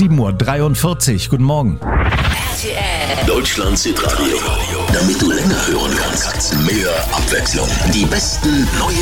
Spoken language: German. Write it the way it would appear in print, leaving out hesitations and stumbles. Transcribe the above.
7:43 Uhr. Guten Morgen. Deutschland Hitradio. Damit du länger hören kannst. Mehr Abwechslung. Die besten neuen